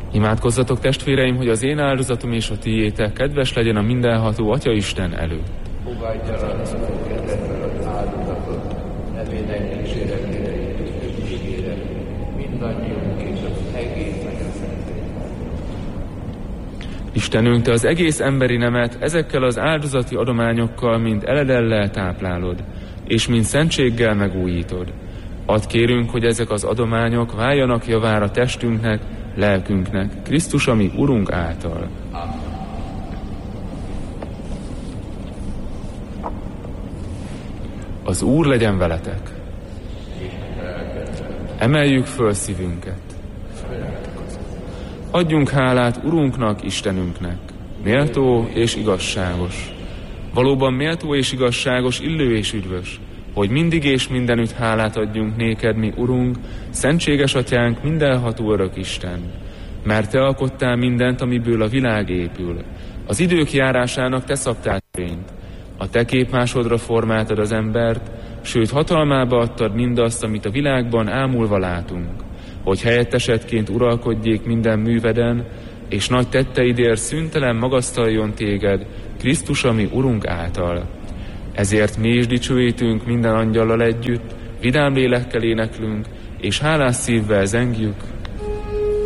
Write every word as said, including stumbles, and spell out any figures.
Imádkozzatok, testvéreim, hogy az én áldozatom és a tiétek kedves legyen a mindenható Atya Isten előtt. Fogadj el a szolgálatból az áldozatot, nevének kíséretére és többségére, mindannyiunk és az egész Szentély. Istenünk, Te az egész emberi nemet ezekkel az áldozati adományokkal mind eledellel táplálod, és mind szentséggel megújítod. Add kérünk, hogy ezek az adományok váljanak javára testünknek, lelkünknek, Krisztus, ami Urunk által. Az Úr legyen veletek. Emeljük föl szívünket. Adjunk hálát Urunknak, Istenünknek. Méltó és igazságos. Valóban méltó és igazságos, illő és üdvös, hogy mindig és mindenütt hálát adjunk néked, mi Urunk, szentséges Atyánk, mindenható örök Isten. Mert Te alkottál mindent, amiből a világ épül. Az idők járásának Te szabtál fényt. A Te képmásodra formáltad az embert, sőt hatalmába adtad mindazt, amit a világban ámulva látunk, hogy helyettesedként uralkodjék minden műveden, és nagy tetteidért szüntelen magasztaljon téged, Krisztus, ami Urunk által. Ezért mi is dicsőítünk minden angyallal együtt, vidám lélekkel éneklünk, és hálás szívvel zengjük.